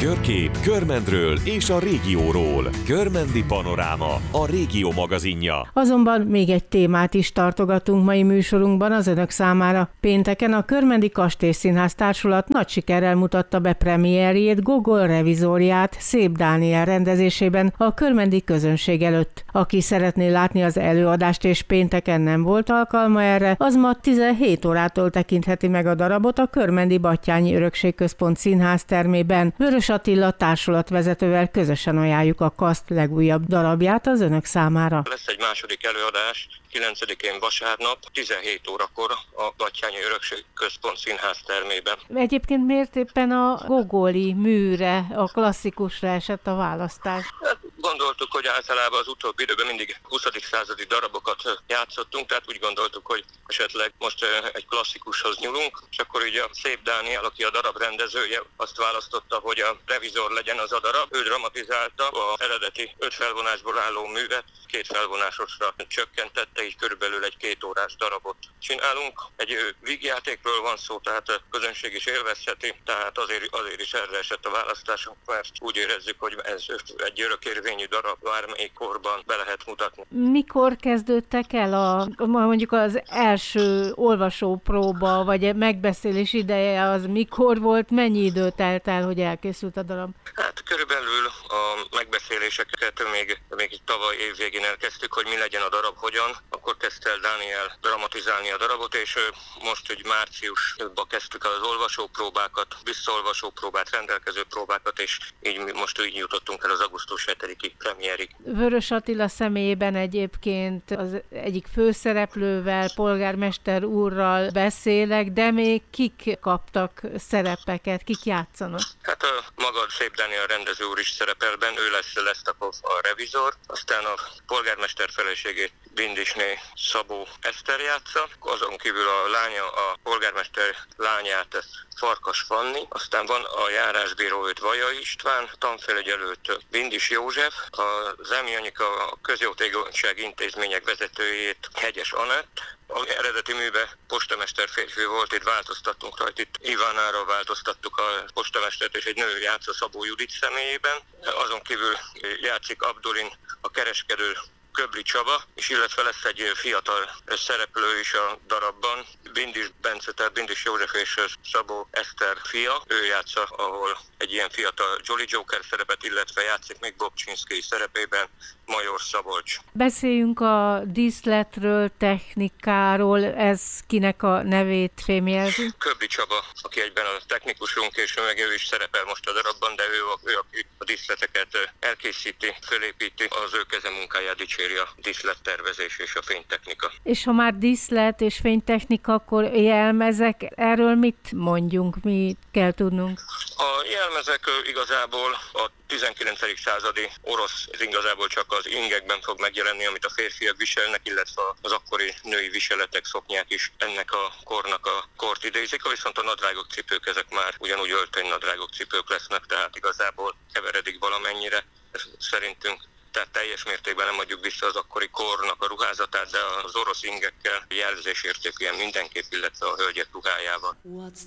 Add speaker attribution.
Speaker 1: Körkép Körmendről és a régióról. Körmendi Panoráma, a régió magazinja.
Speaker 2: Azonban még egy témát is tartogatunk mai műsorunkban az önök számára. Pénteken a Körmendi Kastélyszínház Társulat nagy sikerrel mutatta be premierjét, Gogol revizorját Szép Dániel rendezésében a körmendi közönség előtt. Aki szeretné látni az előadást és pénteken nem volt alkalma erre, az ma 17 órától tekintheti meg a darabot a Körmendi Batthyány Örökségközpont színház termében. Vörös Attila társulatvezetővel közösen ajánljuk a KASZT legújabb darabját az önök számára.
Speaker 3: Lesz egy második előadás, 9-én vasárnap, 17 órakor a Batthyány Örökségközpont színház termében.
Speaker 2: Egyébként miért éppen a gogoli műre, a klasszikusra esett a választás?
Speaker 3: Gondoltuk, hogy általában az utóbbi időben mindig 20. századi darabokat játszottunk, tehát úgy gondoltuk, hogy esetleg most egy klasszikushoz nyúlunk, és akkor ugye a Szép Dániel, aki a darab rendezője, azt választotta, hogy a revizor legyen az a darab. Ő dramatizálta az eredeti 5 felvonásból álló művet, 2 felvonásosra csökkentette, így körülbelül egy 2 órás darabot csinálunk. Egy vígjátékról van szó, tehát a közönség is élvezheti, tehát azért is erre esett a választásunk, mert úgy érezzük, hogy ez egy örökérvényű darab, bármelyik korban be lehet mutatni.
Speaker 2: Mikor kezdődtek el mondjuk az első olvasópróba, vagy megbeszélés ideje, az mikor volt, mennyi idő telt el, hogy elkészült a darab?
Speaker 3: Hát körülbelül a megbeszéléseket még tavaly év végén elkezdtük, hogy mi legyen a darab, hogyan. Akkor kezdte el Dániel dramatizálni a darabot, és most, hogy márciusban kezdtük az olvasópróbákat, visszaolvasópróbát, rendelkező próbákat, és most így jutottunk el az augusztus 7-i premiérig.
Speaker 2: Vörös Attila személyében egyébként az egyik főszereplővel, polgármester úrral beszélek, de még kik kaptak szerepeket, kik játszanak?
Speaker 3: Hát maga Szép Dániel rendező úr is szerepel benne, ő lesz a revizor, aztán a polgármester feleségét Bindisné Szabó Eszter játsza, azon kívül a lánya, a polgármester lányát Farkas Fanni, aztán van a járásbíró, őt Vaja István, tanfelügyelőt Bindis József, az Emi-Anyika a közjótékonysági intézmények vezetőjét Hegyes Anett. Az eredeti műbe postamester férfi volt, itt változtattunk rajta, itt Ivánára változtattuk a postamestert, és egy nő játsza Szabó Judit személyében. Azon kívül játszik Abdulin a kereskedő Köbli Csaba, és illetve lesz egy fiatal szereplő is a darabban, Bindis Bence, tehát Bindis József és Szabó Eszter fia. Ő játsza, ahol egy ilyen fiatal Jolly Joker szerepet, illetve játszik még Bobcsinszky szerepében Major Szabolcs.
Speaker 2: Beszéljünk a díszletről, technikáról, ez kinek a nevét fémjelzi?
Speaker 3: Köbli Csaba, aki egyben a technikusunk, és meg ő is szerepel most a darabban, de ő aki a díszleteket elkészíti, fölépíti, az ő kezemunkáját dicséri a díszlettervezés és a fénytechnika.
Speaker 2: És ha már díszlet és fénytechnika, akkor jelmezek, erről mit mondjunk, mit kell tudnunk?
Speaker 3: A jelmezek igazából a 19. századi orosz, ez igazából csak az ingekben fog megjelenni, amit a férfiak viselnek, illetve az akkori női viseletek, szoknyák is ennek a kornak a kort idézik, viszont a nadrágok, cipők, ezek már ugyanúgy öltönynadrágok, cipők lesznek, tehát igazából keveredik valamennyire szerintünk. Tehát teljes mértékben nem adjuk vissza az akkori kornak a ruházatát, de az orosz ingekkel jelzésértékűen mindenképp, illetve a hölgyek ruhájával.